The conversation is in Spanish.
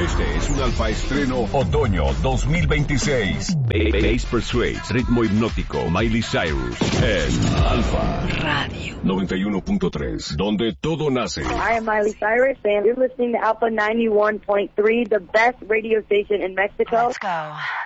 Este es un Alfa Estreno Otoño 2026. Bass Persuades, ritmo hipnótico, Miley Cyrus, en Alfa Radio 91.3, donde todo nace. I am Miley Cyrus, and you're listening to Alpha 91.3, the best radio station in Mexico. Let's go.